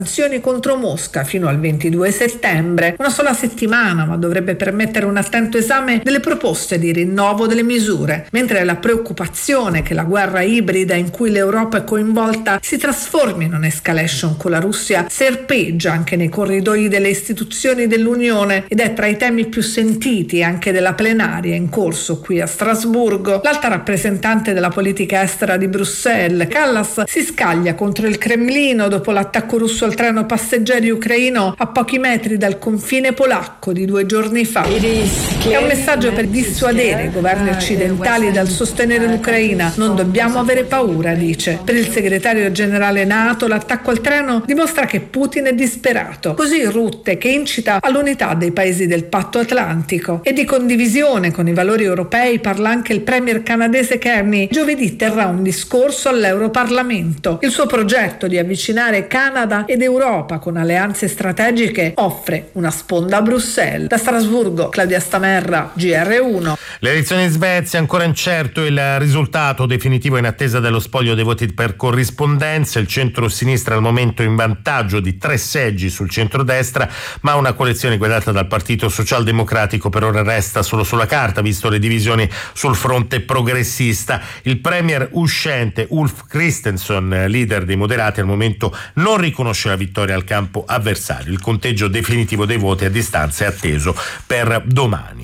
sanzioni contro Mosca fino al 22 settembre, una sola settimana, ma dovrebbe permettere un attento esame delle proposte di rinnovo delle misure, mentre la preoccupazione che la guerra ibrida in cui l'Europa è coinvolta si trasformi in un'escalation con la Russia serpeggia anche nei corridoi delle istituzioni dell'Unione ed è tra i temi più sentiti anche della plenaria in corso qui a Strasburgo. L'alta rappresentante della politica estera di Bruxelles, Kallas, si scaglia contro il Cremlino dopo l'attacco russo al treno passeggeri ucraino a pochi metri dal confine polacco di 2 giorni fa. È un messaggio per dissuadere i governi occidentali dal sostenere l'Ucraina. Non dobbiamo avere paura, dice. Per il segretario generale NATO l'attacco al treno dimostra che Putin è disperato. Così Rutte, che incita all'unità dei paesi del patto atlantico. E di condivisione con i valori europei parla anche il premier canadese Carney. Giovedì terrà un discorso all'Europarlamento. Il suo progetto di avvicinare Canada ed Europa con alleanze strategiche offre una sponda a Bruxelles. Da Strasburgo, Claudia Stamerra, GR1. Le elezioni in Svezia, ancora incerto il risultato definitivo in attesa dello spoglio dei voti per corrispondenza. Il centro-sinistra al momento in vantaggio di 3 seggi sul centrodestra, ma una coalizione guidata dal Partito Socialdemocratico per ora resta solo sulla carta, visto le divisioni sul fronte progressista. Il premier uscente Ulf Kristersson, leader dei moderati, al momento non riconosce la vittoria al campo avversario. Il conteggio definitivo dei voti a distanza è atteso per domani.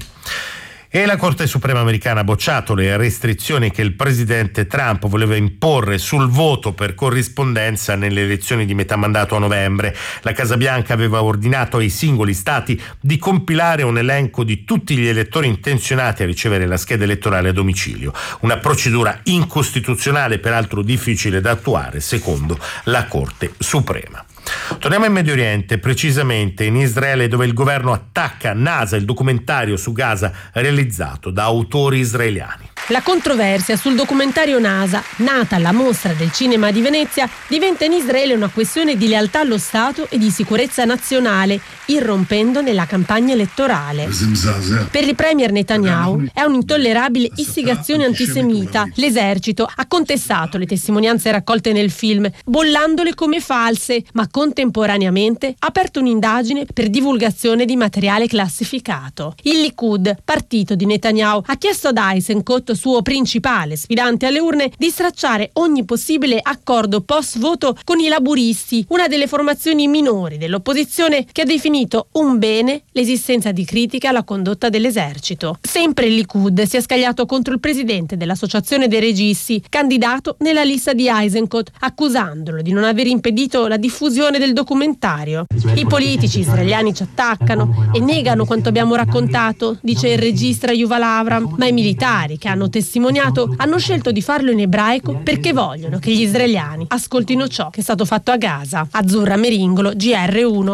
E la Corte Suprema americana ha bocciato le restrizioni che il presidente Trump voleva imporre sul voto per corrispondenza nelle elezioni di metà mandato a novembre. La Casa Bianca aveva ordinato ai singoli stati di compilare un elenco di tutti gli elettori intenzionati a ricevere la scheda elettorale a domicilio. Una procedura incostituzionale, peraltro difficile da attuare, secondo la Corte Suprema. Torniamo in Medio Oriente, precisamente in Israele, dove il governo attacca NASA, il documentario su Gaza realizzato da autori israeliani. La controversia sul documentario NASA, nata alla Mostra del Cinema di Venezia, diventa in Israele una questione di lealtà allo Stato e di sicurezza nazionale, irrompendo nella campagna elettorale. Per il premier Netanyahu è un'intollerabile istigazione antisemita. L'esercito ha contestato le testimonianze raccolte nel film, bollandole come false, ma contemporaneamente ha aperto un'indagine per divulgazione di materiale classificato. Il Likud, partito di Netanyahu, ha chiesto ad Eisenkot, suo principale sfidante alle urne, di stracciare ogni possibile accordo post-voto con i laburisti, una delle formazioni minori dell'opposizione che ha definito un bene l'esistenza di critiche alla condotta dell'esercito. Sempre il Likud si è scagliato contro il presidente dell'Associazione dei Registi, candidato nella lista di Eisenkot, accusandolo di non aver impedito la diffusione del documentario. I politici israeliani ci attaccano e negano quanto abbiamo raccontato, dice il regista Yuval Avram, ma i militari che hanno testimoniato hanno scelto di farlo in ebraico perché vogliono che gli israeliani ascoltino ciò che è stato fatto a Gaza. Azzurra Meringolo, GR1.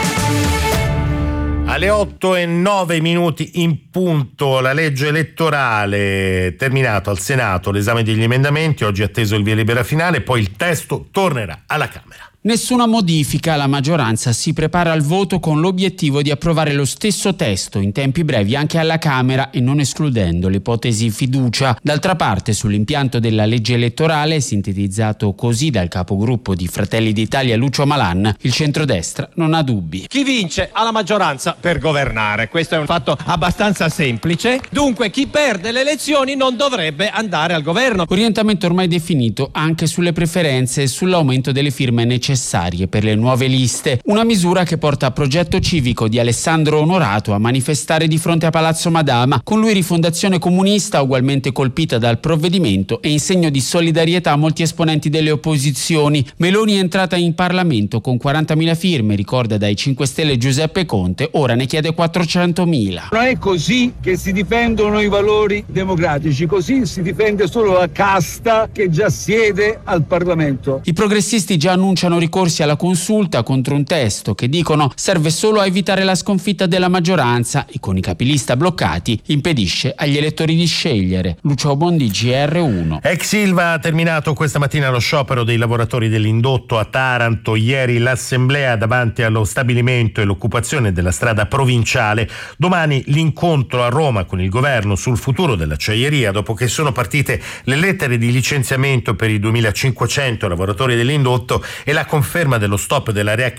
Alle 8:09 in punto, la legge elettorale, terminato al Senato l'esame degli emendamenti, oggi è atteso il via libera finale, poi il testo tornerà alla Camera. Nessuna modifica, la maggioranza si prepara al voto con l'obiettivo di approvare lo stesso testo in tempi brevi anche alla Camera e non escludendo l'ipotesi fiducia. D'altra parte, sull'impianto della legge elettorale, sintetizzato così dal capogruppo di Fratelli d'Italia Lucio Malan, il centrodestra non ha dubbi. Chi vince ha la maggioranza per governare, questo è un fatto abbastanza semplice, dunque chi perde le elezioni non dovrebbe andare al governo. Orientamento ormai definito anche sulle preferenze e sull'aumento delle firme necessarie per le nuove liste, una misura che porta a Progetto Civico di Alessandro Onorato a manifestare di fronte a Palazzo Madama, con lui Rifondazione Comunista ugualmente colpita dal provvedimento e in segno di solidarietà a molti esponenti delle opposizioni. Meloni è entrata in Parlamento con 40.000 firme, ricorda dai 5 Stelle Giuseppe Conte, ora ne chiede 400.000. Non è così che si difendono i valori democratici, così si difende solo la casta che già siede al Parlamento. I progressisti già annunciano ricorsi alla consulta contro un testo che dicono serve solo a evitare la sconfitta della maggioranza e con i capilista bloccati impedisce agli elettori di scegliere. Lucio Bondi, GR1. Ex Ilva ha terminato questa mattina lo sciopero dei lavoratori dell'indotto a Taranto. Ieri l'assemblea davanti allo stabilimento e l'occupazione della strada provinciale. Domani l'incontro a Roma con il governo sul futuro dell'acciaieria, dopo che sono partite le lettere di licenziamento per i 2.500 lavoratori dell'indotto e la conferma dello stop della